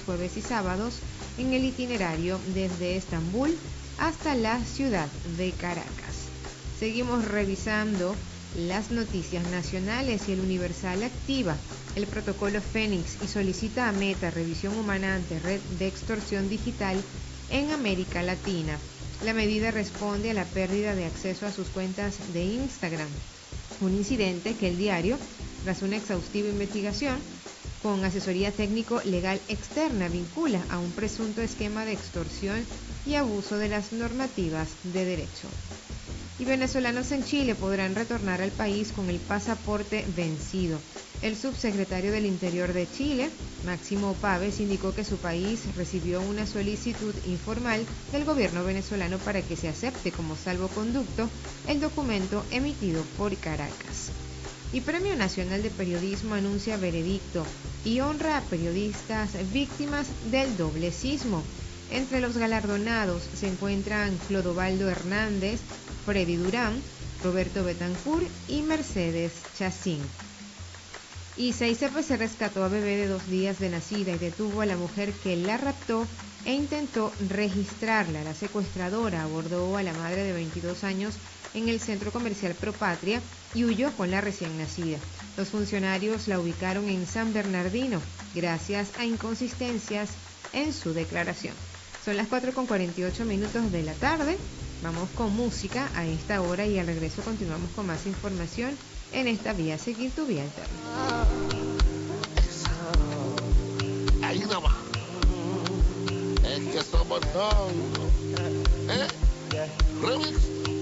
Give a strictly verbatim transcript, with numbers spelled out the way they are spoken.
jueves y sábados en el itinerario desde Estambul hasta la ciudad de Caracas. Seguimos revisando las noticias nacionales y el Universal activa el protocolo Fénix y solicita a Meta revisión humana ante red de extorsión digital en América Latina. La medida responde a la pérdida de acceso a sus cuentas de Instagram, un incidente que el diario, tras una exhaustiva investigación con asesoría técnico-legal externa, vincula a un presunto esquema de extorsión y abuso de las normativas de derecho. Y venezolanos en Chile podrán retornar al país con el pasaporte vencido. El subsecretario del Interior de Chile, Máximo Páez, indicó que su país recibió una solicitud informal del gobierno venezolano para que se acepte como salvoconducto el documento emitido por Caracas. Y Premio Nacional de Periodismo anuncia veredicto y honra a periodistas víctimas del doble sismo. Entre los galardonados se encuentran Clodovaldo Hernández, Freddy Durán, Roberto Betancourt y Mercedes Chacín. Y C I C P C rescató a bebé de dos días de nacida y detuvo a la mujer que la raptó e intentó registrarla. La secuestradora abordó a la madre de veintidós años en el centro comercial Propatria y huyó con la recién nacida. Los funcionarios la ubicaron en San Bernardino gracias a inconsistencias en su declaración. Son las cuatro con cuarenta y ocho minutos de la tarde. Vamos con música a esta hora y al regreso continuamos con más información en esta Vía Seguir tu Vía Alterna. Ahí nomás. Es que somos todos. ¿Eh? Remix.